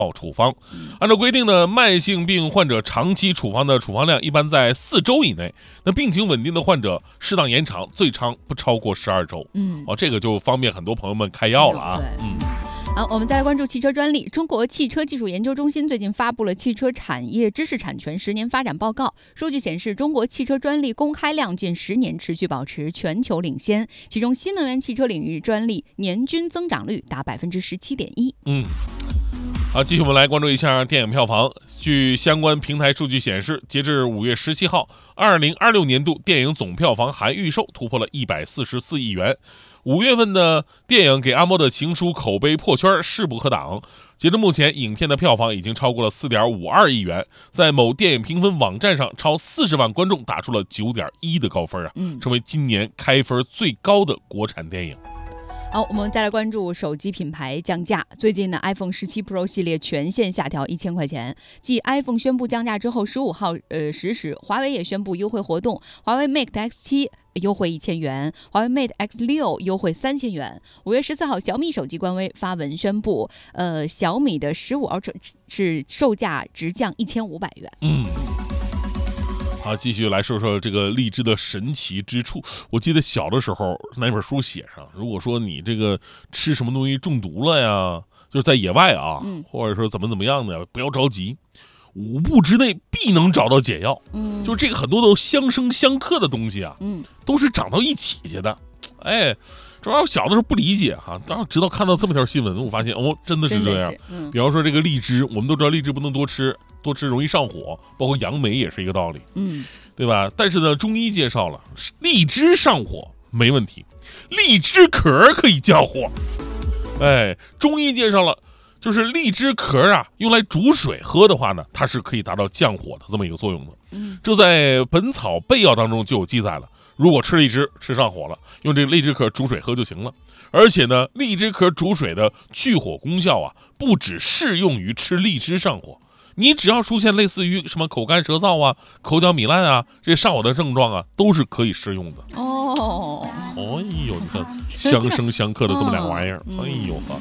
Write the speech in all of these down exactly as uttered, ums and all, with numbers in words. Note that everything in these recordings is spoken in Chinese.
处方。按照规定呢，慢性病患者长期处方的处方量一般在四周以内，那病情稳定的患者适当延长，最长不超过十二周。 嗯， 哦，这个就方便很多朋友们开药了啊。嗯。 好，我们再来关注汽车专利。中国汽车技术研究中心最近发布了汽车产业知识产权十年发展报告。数据显示，中国汽车专利公开量近十年持续保持全球领先，其中新能源汽车领域专利年均增长率达百分之十七点一。 嗯。好，继续我们来关注一下电影票房。据相关平台数据显示，截至五月十七号，二零二六年度电影总票房含预售突破了一百四十四亿元。五月份的电影《给阿莫的情书》口碑破圈，势不可挡。截至目前，影片的票房已经超过了四点五二亿元，在某电影评分网站上，超四十万观众打出了九点一的高分啊，成为今年开分最高的国产电影。 好，我们再来关注手机品牌降价。最近呢 ，iPhone 十七 Pro 系列全线下调一千块钱。继 iPhone 宣布降价之后，十五号呃十时，华为也宣布优惠活动，华为 Mate X 七优惠一千元，华为 Mate X 六优惠三千元。五月十四号，小米手机官微发文宣布，呃，小米的十五 Ultra 是售价直降一千五百元。 嗯。好，继续来说说这个荔枝的神奇之处。我记得小的时候那本书写上，如果说你这个吃什么东西中毒了呀，就是在野外啊， 嗯、 或者说怎么怎么样的，不要着急，五步之内必能找到解药。 嗯， 就是这个很多都相生相克的东西啊， 嗯， 都是长到一起去的。哎，主要小的时候不理解哈，当然直到看到这么条新闻，我发现哦，真的是这样。 嗯、 比方说这个荔枝，我们都知道荔枝不能多吃，多吃容易上火，包括杨梅也是一个道理， 嗯， 对吧？但是呢，中医介绍了，荔枝上火没问题，荔枝壳可以降火。哎，中医介绍了，就是荔枝壳啊，用来煮水喝的话呢，它是可以达到降火的这么一个作用的。 嗯， 这在《本草备药》当中就有记载了。如果吃荔枝吃上火了，用这个荔枝壳煮水喝就行了。而且呢，荔枝壳煮水的去火功效啊，不只适用于吃荔枝上火。你只要出现类似于什么口干舌燥啊、口角糜烂啊这上火的症状啊，都是可以适用的。 哦， 哎呦，你看相生相克的这么两个玩意儿， 嗯、 哎呦呵，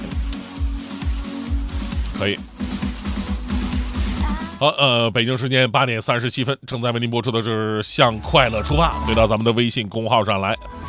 可以。好，呃，北京时间八点三十七分，正在为您播出的是《向快乐出发》，回到咱们的微信公号上来。